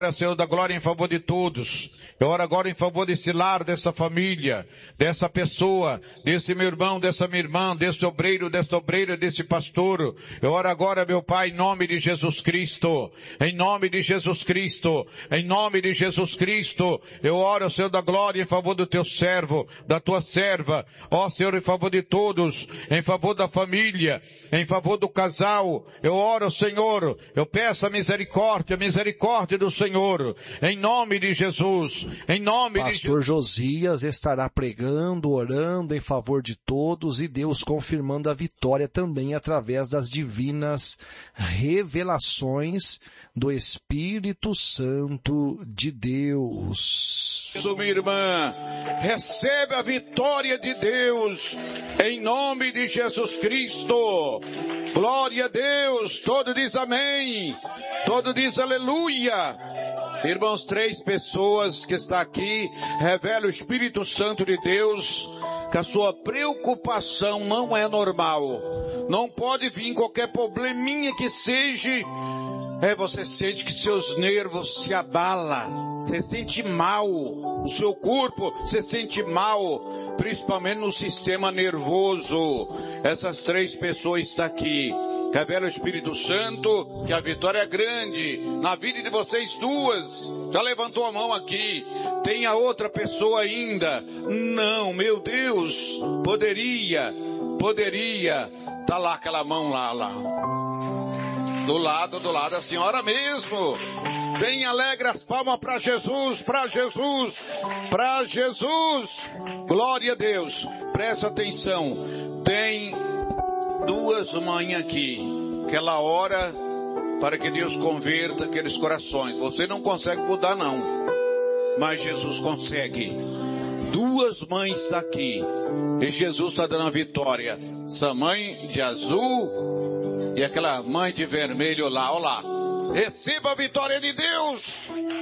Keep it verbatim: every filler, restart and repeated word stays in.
Senhor da glória em favor de todos. Eu oro agora em favor desse lar, dessa família, dessa pessoa, desse meu irmão, dessa minha irmã, desse obreiro, dessa obreira, desse pastor. Eu oro agora, meu Pai, em nome de Jesus Cristo. Em nome de Jesus Cristo. Em nome de Jesus Cristo. Eu oro, Senhor da glória, em favor do teu servo, da tua serva. Ó Senhor, em favor de todos. Em favor da família. Em favor do casal. Eu oro, Senhor. Eu peço a misericórdia, a misericórdia do Senhor. Senhor, em nome de Jesus, em nome de Jesus. Pastor Josias estará pregando, orando em favor de todos e Deus confirmando a vitória também através das divinas revelações do Espírito Santo de Deus. Minha irmã, recebe a vitória de Deus em nome de Jesus Cristo. Glória a Deus. Todo diz amém. Todo diz aleluia. Irmãos, três pessoas que está aqui, revela o Espírito Santo de Deus que a sua preocupação não é normal. Não pode vir qualquer probleminha que seja. É, você sente que seus nervos se abalam. Você sente mal. O seu corpo se sente mal. Principalmente no sistema nervoso. Essas três pessoas estão aqui. Revela o Espírito Santo que a vitória é grande na vida de vocês duas. Já levantou a mão aqui. Tem a outra pessoa ainda. Não, meu Deus. Poderia, poderia. Tá lá aquela mão lá, lá. Do lado, do lado, a senhora mesmo. Bem alegre as palmas para Jesus, para Jesus, para Jesus. Glória a Deus. Presta atenção. Tem duas mães aqui. Aquela hora para que Deus converta aqueles corações. Você não consegue mudar não. Mas Jesus consegue. Duas mães estão aqui. E Jesus está dando a vitória. Essa mãe de azul e aquela mãe de vermelho lá, olha lá. Receba a vitória de Deus.